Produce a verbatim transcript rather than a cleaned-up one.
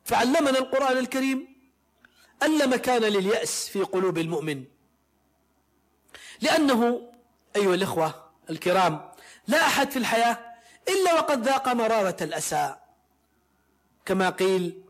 فعلمنا القرآن الكريم أن لا مكان لليأس في قلوب المؤمن، لأنه أيها الإخوة الكرام لا أحد في الحياة إلا وقد ذاق مرارة الأسى، كما قيل